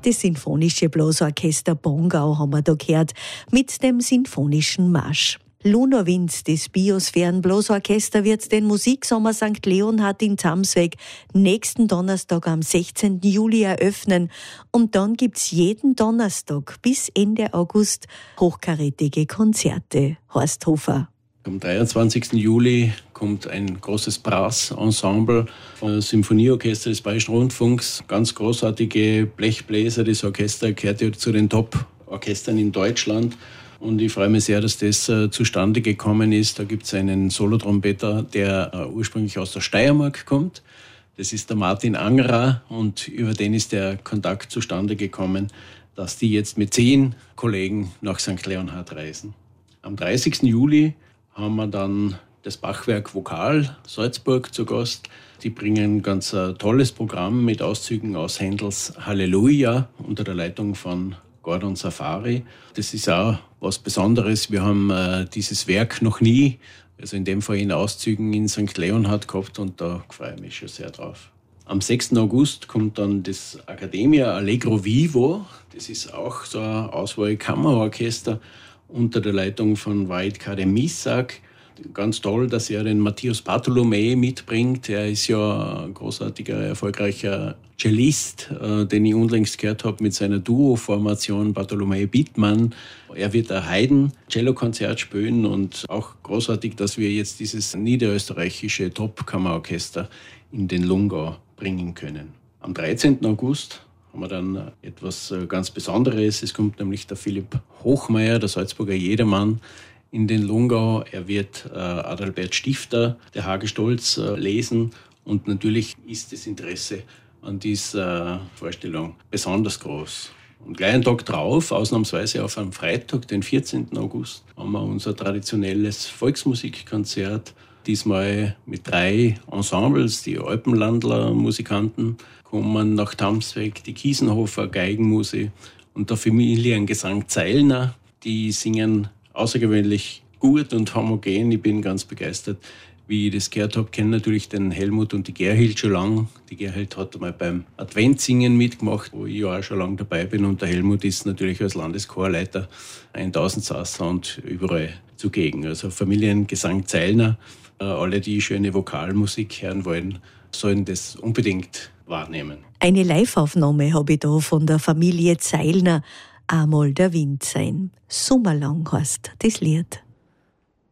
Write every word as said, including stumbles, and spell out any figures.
Das Sinfonische Blasorchester Bongau haben wir da gehört, mit dem Sinfonischen Marsch. Lunowind, das Biosphären-Blasorchester, wird den Musiksommer Sankt Leonhard in Tamsweg nächsten Donnerstag am sechzehnten Juli eröffnen. Und dann gibt's jeden Donnerstag bis Ende August hochkarätige Konzerte. Horst Hofer. Am dreiundzwanzigsten Juli kommt ein großes Brass-Ensemble vom Symphonieorchester des Bayerischen Rundfunks. Ganz großartige Blechbläser. Das Orchester gehört ja zu den Top-Orchestern in Deutschland. Und ich freue mich sehr, dass das äh, zustande gekommen ist. Da gibt es einen Solotrompeter, der äh, ursprünglich aus der Steiermark kommt. Das ist der Martin Angerer und über den ist der Kontakt zustande gekommen, dass die jetzt mit zehn Kollegen nach Sankt Leonhard reisen. Am dreißigsten Juli haben wir dann das Bachwerk Vokal Salzburg zu Gast. Die bringen ganz ein tolles Programm mit Auszügen aus Händels Halleluja unter der Leitung von Gordon Safari. Das ist auch was Besonderes. Wir haben äh, dieses Werk noch nie, also in dem Fall in Auszügen in Sankt Leonhard gehabt und da freue ich mich schon sehr drauf. Am sechsten August kommt dann das Academia Allegro Vivo. Das ist auch so ein Auswahl-Kammerorchester unter der Leitung von Vahid Kademisak. Ganz toll, dass er den Matthias Bartolomä mitbringt. Er ist ja ein großartiger, erfolgreicher Cellist, äh, den ich unlängst gehört habe mit seiner Duo-Formation Bartolomä Bittmann. Er wird ein Haydn-Cello-Konzert spielen und auch großartig, dass wir jetzt dieses niederösterreichische Top-Kammerorchester in den Lungau bringen können. Am dreizehnten August haben wir dann etwas ganz Besonderes. Es kommt nämlich der Philipp Hochmeier, der Salzburger Jedermann, in den Lungau. Er wird äh, Adalbert Stifter, der Hagestolz, äh, lesen. Und natürlich ist das Interesse an dieser äh, Vorstellung besonders groß. Und gleich einen Tag drauf, ausnahmsweise auf einem Freitag, den vierzehnten August, haben wir unser traditionelles Volksmusikkonzert. Diesmal mit drei Ensembles, die Alpenlandler-Musikanten kommen nach Tamsweg, die Kiesenhofer Geigenmusik und der Familiengesang Zeilner. Die singen außergewöhnlich gut und homogen. Ich bin ganz begeistert, wie ich das gehört habe. Ich kenne natürlich den Helmut und die Gerhild schon lange. Die Gerhild hat einmal beim Adventsingen mitgemacht, wo ich ja auch schon lange dabei bin. Und der Helmut ist natürlich als Landeschorleiter ein Tausendsasser und überall zugegen. Also Familiengesang Zeilner. Alle, die schöne Vokalmusik hören wollen, sollen das unbedingt wahrnehmen. Eine Live-Aufnahme habe ich da von der Familie Zeilner. Einmal der Wind sein. Sommerlang heißt das Lied.